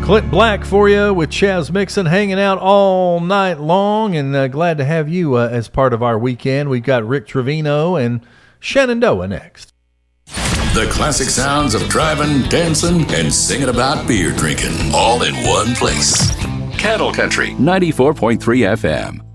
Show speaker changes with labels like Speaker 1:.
Speaker 1: Clint Black for you with Chaz Mixon, hanging out all night long, and glad to have you as part of our weekend. We've got Rick Trevino and Shenandoah next.
Speaker 2: The classic sounds of driving, dancing, and singing about beer drinking, all in one place. Cattle Country 94.3 FM.